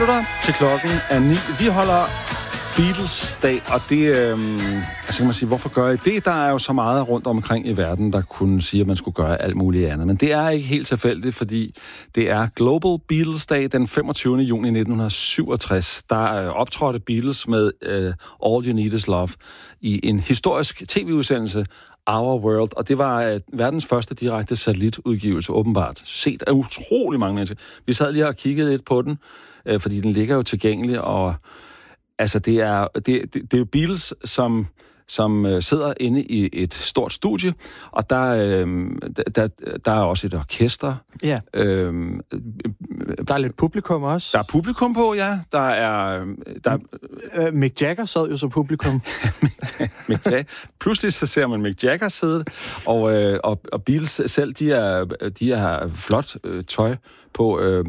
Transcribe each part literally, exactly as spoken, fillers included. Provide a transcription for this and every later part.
Til klokken er ni. Vi holder Beatles-dag, og det, øhm, altså kan man sige, hvorfor gør I det? Der er jo så meget rundt omkring i verden, der kunne sige, at man skulle gøre alt muligt andet. Men det er ikke helt tilfældigt, fordi det er Global Beatles-dag den femogtyvende juni nitten syvogtres. Der øh, optrådte Beatles med øh, All You Need Is Love i en historisk tv-udsendelse, Our World, og det var øh, verdens første direkte satellitudgivelse, åbenbart. Set af utrolig mange mennesker. Vi sad lige og kiggede lidt på den, øh, fordi den ligger jo tilgængelig, og altså, det er, det, det, det er jo Beatles, som, som øh, sidder inde i et stort studie, og der, øh, der, der er også et orkester. Ja. Øh, der er lidt publikum også. Der er publikum på, ja. Der er... Der er øh, Mick Jagger sad jo som publikum. Mick Jagger. Pludselig så ser man Mick Jagger sidde, og, øh, og, og Beatles selv, de er, de er flot øh, tøj på. Øh,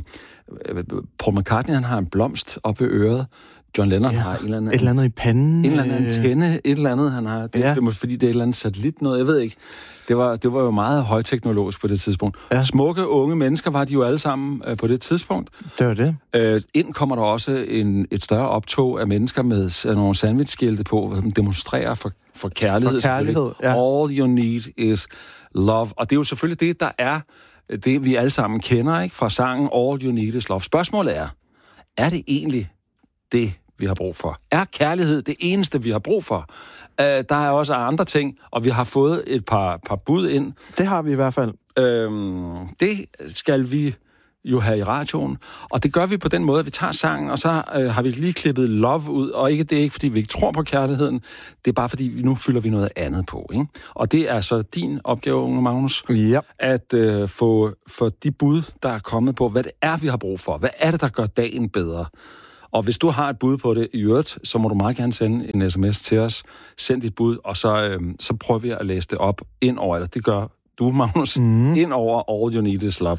Paul McCartney, han har en blomst op ved øret. John Lennon ja, har en eller anden... Et eller andet i panden. En eller anden antenne, et eller andet, han har. Det, ja. det, fordi det er et eller andet satellit noget, jeg ved ikke. Det var, det var jo meget højteknologisk på det tidspunkt. Ja. Smukke, unge mennesker var de jo alle sammen øh, på det tidspunkt. Det var det. Øh, ind kommer der også en, et større optog af mennesker med øh, nogle sandwichskilte på, som demonstrerer for, for kærlighed. For kærlighed, ja. All you need is love. Og det er jo selvfølgelig det, der er det, vi alle sammen kender, ikke? Fra sangen All You Need Is Love. Spørgsmålet er, er det egentlig det, vi har brug for? Er kærlighed det eneste, vi har brug for? Uh, der er også andre ting, og vi har fået et par, par bud ind. Det har vi i hvert fald. Uh, det skal vi jo have i radioen, og det gør vi på den måde, at vi tager sangen, og så uh, har vi lige klippet love ud, og ikke, det er ikke, fordi vi ikke tror på kærligheden, det er bare, fordi vi, nu fylder vi noget andet på, ikke? Og det er så din opgave, unge Magnus, ja. at uh, få, få de bud, der er kommet på, hvad det er, vi har brug for. Hvad er det, der gør dagen bedre? Og hvis du har et bud på det i øvrigt, så må du meget gerne sende en sms til os. Send dit bud, og så, øh, så prøver vi at læse det op ind over, eller det gør du, Magnus, mm. ind over All You Need Is Love.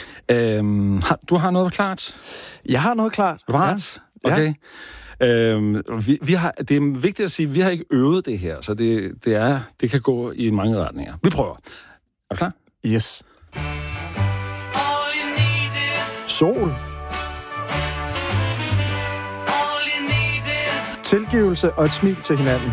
Øhm, har, du har noget klart? Jeg har noget klart. Klart? Ja. Okay. Ja. Øhm, vi, vi har, det er vigtigt at sige, at vi har ikke øvet det her, så det, det, er, det kan gå i mange retninger. Vi prøver. Er du klar? Yes. Sol. Tilgivelse og et smil til hinanden.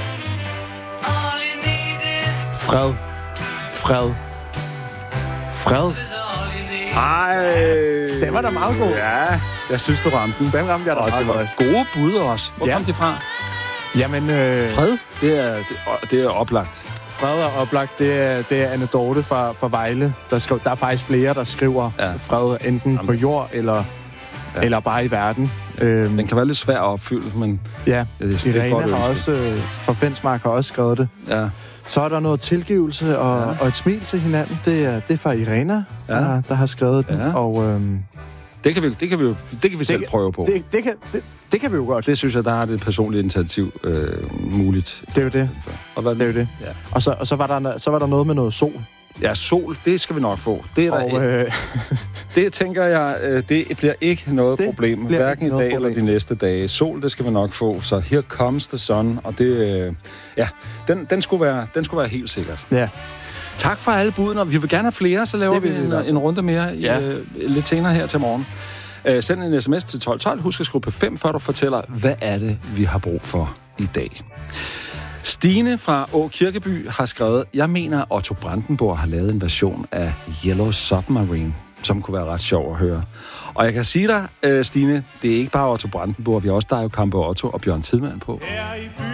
Fred. Fred. Fred. Ej. Den var da meget god. Ja, jeg synes, du ramte den. Den ramte jeg da meget godt. Gode bud også. Hvor ja. kom de fra? Jamen... Øh... Fred? Det er, det, det er oplagt. Fred er oplagt. Det er, det er Anne Dorte fra, fra Vejle. Der, skriver, der er faktisk flere, der skriver ja. Fred enten Jamen. på jord eller... Ja. Eller bare i verden. Øhm, Den kan være lidt svær at opfylde, men... Ja, Irene har også... Øh, fra Fensmark har også skrevet det. Ja. Så er der noget tilgivelse og, ja. og et smil til hinanden. Det er, det er fra Irena, ja. der, der har skrevet den. Ja. Og, øhm, det kan vi, det kan vi, det kan vi det selv kan, prøve på. Det, det, kan, det, det kan vi jo godt. Det synes jeg, der er det personlige initiativ øh, muligt. Det er jo det. Og hvad det er jo det. Ja. Og, så, og så, var der, så var der noget med noget sol. Ja, sol, det skal vi nok få. Det er og, der øh... Det tænker jeg, det bliver ikke noget det problem, hverken i dag eller de næste dage. Sol, det skal vi nok få, så here comes the sun, og det, øh... ja, den, den, skulle være, den skulle være helt sikkert. Ja. Tak for alle budene, og vi vil gerne have flere, så laver det vi en, en runde mere ja. i, øh, lidt senere her til morgen. Uh, send en sms til tolv tolv, husk at skrive på fem, før du fortæller, hvad er det, vi har brug for i dag. Stine fra Å Kirkeby har skrevet, jeg mener, Otto Brandenburg har lavet en version af Yellow Submarine, som kunne være ret sjov at høre. Og jeg kan sige dig, Stine, det er ikke bare Otto Brandenburg, vi har også der er jo Campo Otto og Bjørn Tidemand på.